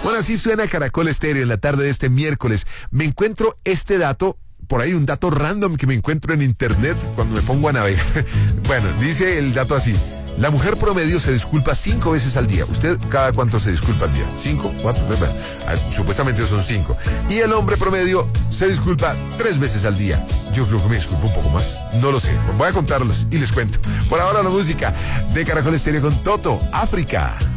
Bueno, así suena Caracol Estéreo en la tarde de este miércoles. Me encuentro este dato, por ahí un dato random que me encuentro en internet cuando me pongo a navegar. Bueno, dice el dato así. La mujer promedio se disculpa 5 veces al día. ¿Usted cada cuánto se disculpa al día? ¿5? ¿4? Bueno, supuestamente son 5. Y el hombre promedio se disculpa 3 veces al día. Yo creo que me disculpo un poco más. No lo sé. Voy a contarlos y les cuento. Por ahora la música de Caracol Estéreo con Toto, África.